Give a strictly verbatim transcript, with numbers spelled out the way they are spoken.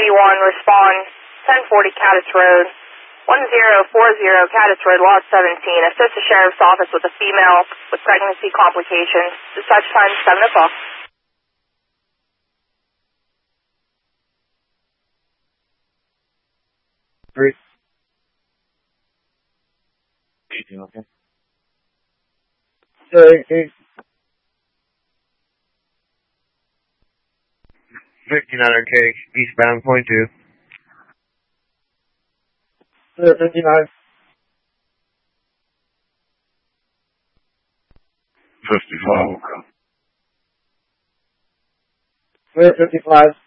eighty-one, respond ten forty Caddis Road, one zero four zero Caddis Road, Lot seventeen. Assist the Sheriff's Office with a female with pregnancy complications. Dispatch time seven o'clock. Three. Okay. So, it, fifty-nine K, eastbound, point two. fifty-nine. fifty-five. Clear fifty-five.